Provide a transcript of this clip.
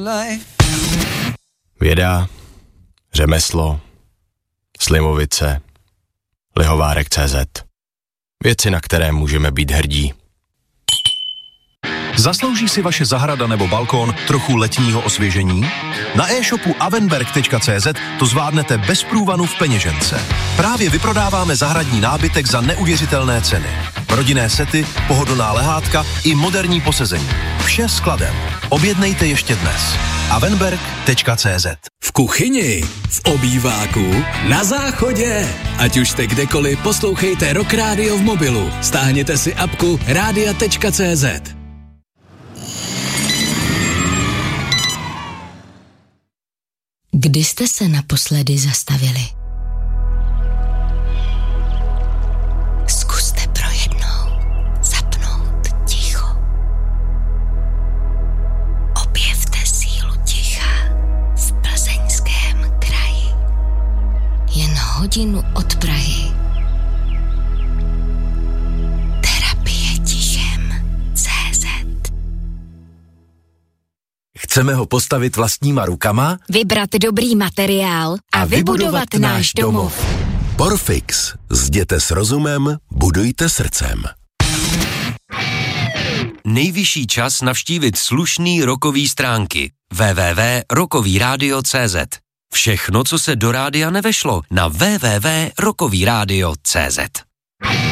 Věda, řemeslo, Slimovice, Lihovárek.cz. Věci, na které můžeme být hrdí. Zaslouží si vaše zahrada nebo balkón trochu letního osvěžení? Na e-shopu avenberg.cz to zvládnete bez průvanu v peněžence. Právě vyprodáváme zahradní nábytek za neuvěřitelné ceny. Rodinné sety, pohodlná lehátka i moderní posezení. Vše skladem. Objednejte ještě dnes. avenberg.cz. V kuchyni, v obýváku, na záchodě. Ať už jste kdekoliv, poslouchejte Rock Radio v mobilu. Stáhněte si apku radia.cz. Kdy jste se naposledy zastavili? Zkuste pro jednou zapnout ticho. Objevte sílu ticha v Plzeňském kraji. Jen hodinu od Prahy. Terapie tichem.cz. Chceme ho postavit vlastníma rukama? Vybrat dobrý materiál a vybudovat náš domov. Porfix. Zděte s rozumem, budujte srdcem. Nejvyšší čas navštívit slušný rockový stránky www.rockovyradio.cz. Všechno, co se do rádia nevešlo, na www.rockovyradio.cz.